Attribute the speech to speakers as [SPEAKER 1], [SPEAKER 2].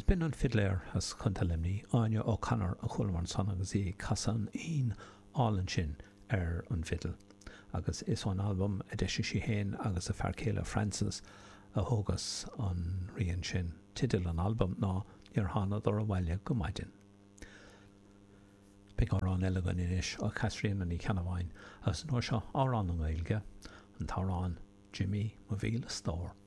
[SPEAKER 1] bin an fiddléir as chuntalimní Anya O'Connor a chulmar san agus í casan on álan sin an fiddle. Agus is an album a deisi si héin agus a Farcéile Francis a hógas an rion sin. Tidil an album ná ar hánad ar a bhaile go maidin. Big árán eile gan inis a Catherine an í Canamhain agus nóir seo árán an Gaeilge an tárán Jimmy Mavila Store.